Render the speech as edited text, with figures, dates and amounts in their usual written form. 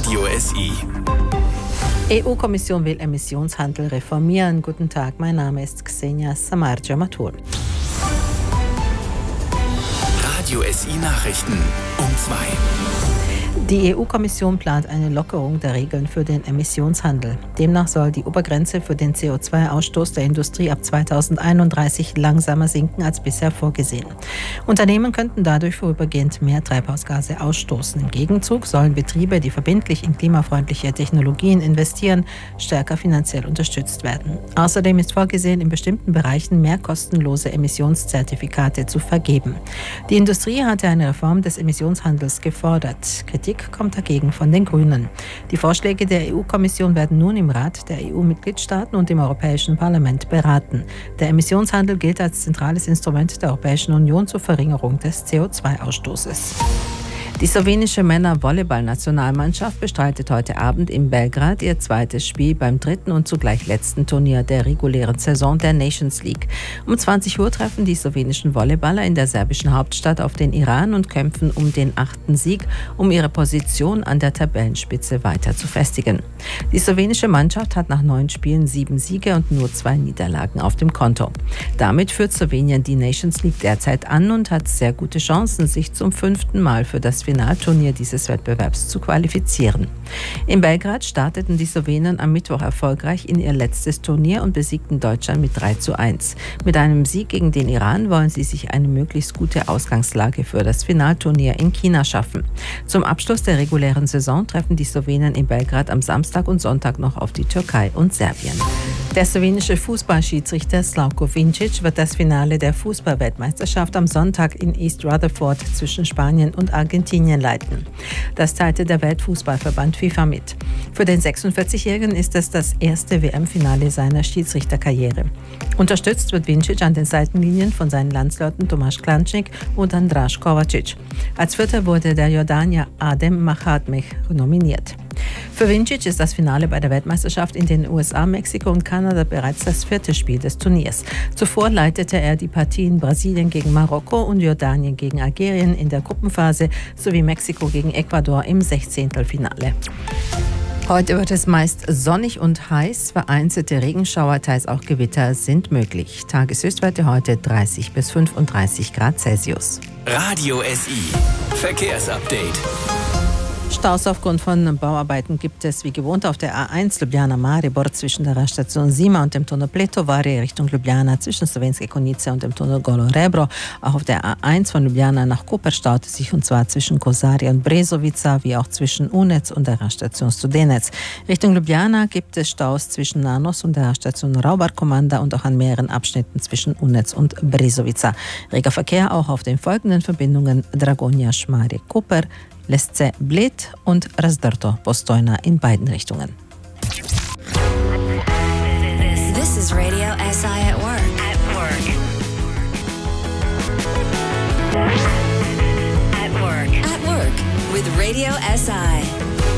Radio SI. EU-Kommission will Emissionshandel reformieren. Guten Tag, mein Name ist Xenia Samarja-Matur. Radio SI Nachrichten um 2. Die EU-Kommission plant eine Lockerung der Regeln für den Emissionshandel. Demnach soll die Obergrenze für den CO2-Ausstoß der Industrie ab 2031 langsamer sinken als bisher vorgesehen. Unternehmen könnten dadurch vorübergehend mehr Treibhausgase ausstoßen. Im Gegenzug sollen Betriebe, die verbindlich in klimafreundliche Technologien investieren, stärker finanziell unterstützt werden. Außerdem ist vorgesehen, in bestimmten Bereichen mehr kostenlose Emissionszertifikate zu vergeben. Die Industrie hatte eine Reform des Emissionshandels gefordert. Kritik kommt dagegen von den Grünen. Die Vorschläge der EU-Kommission werden nun im Rat der EU-Mitgliedstaaten und im Europäischen Parlament beraten. Der Emissionshandel gilt als zentrales Instrument der Europäischen Union zur Verringerung des CO2-Ausstoßes. Die slowenische Männer-Volleyball-Nationalmannschaft bestreitet heute Abend in Belgrad ihr zweites Spiel beim dritten und zugleich letzten Turnier der regulären Saison der Nations League. Um 20 Uhr treffen die slowenischen Volleyballer in der serbischen Hauptstadt auf den Iran und kämpfen um den 8. Sieg, um ihre Position an der Tabellenspitze weiter zu festigen. Die slowenische Mannschaft hat nach 9 Spielen 7 Siege und nur 2 Niederlagen auf dem Konto. Damit führt Slowenien die Nations League derzeit an und hat sehr gute Chancen, sich zum 5. Mal für das Finalturnier dieses Wettbewerbs zu qualifizieren. In Belgrad starteten die Slowenen am Mittwoch erfolgreich in ihr letztes Turnier und besiegten Deutschland mit 3:1. Mit einem Sieg gegen den Iran wollen sie sich eine möglichst gute Ausgangslage für das Finalturnier in China schaffen. Zum Abschluss der regulären Saison treffen die Slowenen in Belgrad am Samstag und Sonntag noch auf die Türkei und Serbien. Der slowenische Fußballschiedsrichter Slavko Vincic wird das Finale der Fußballweltmeisterschaft am Sonntag in East Rutherford zwischen Spanien und Argentinien leiten. Das teilte der Weltfußballverband FIFA mit. Für den 46-Jährigen ist es das erste WM-Finale seiner Schiedsrichterkarriere. Unterstützt wird Vincic an den Seitenlinien von seinen Landsleuten Tomasz Klančnik und Andraž Kovačić. Als Vierter wurde der Jordanier Adem Mahatmeh nominiert. Für Vincic ist das Finale bei der Weltmeisterschaft in den USA, Mexiko und Kanada bereits das 4. Spiel des Turniers. Zuvor leitete er die Partien Brasilien gegen Marokko und Jordanien gegen Algerien in der Gruppenphase sowie Mexiko gegen Ecuador im 16. Finale. Heute wird es meist sonnig und heiß. Vereinzelte Regenschauer, teils auch Gewitter sind möglich. Tageshöchstwerte heute 30 bis 35 Grad Celsius. Radio SI. Verkehrsupdate. Staus aufgrund von Bauarbeiten gibt es wie gewohnt auf der A1 Ljubljana-Maribor zwischen der Raststation Zima und dem Tunnel Pletovari Richtung Ljubljana zwischen Slovenske Konjice und dem Tunnel Golo Rebro. Auch auf der A1 von Ljubljana nach Koper staut es sich, und zwar zwischen Kozarje und Brezovica, wie auch zwischen Unec und der Raststation Studenec. Richtung Ljubljana gibt es Staus zwischen Nanos und der Raststation Raubar-Komanda und auch an mehreren Abschnitten zwischen Unec und Brezovica. Reger Verkehr auch auf den folgenden Verbindungen Dragonja Šmarje Koper, Lesce Bled und Razdrto Postojna in beiden Richtungen. This is Radio SI at work. At work with Radio SI.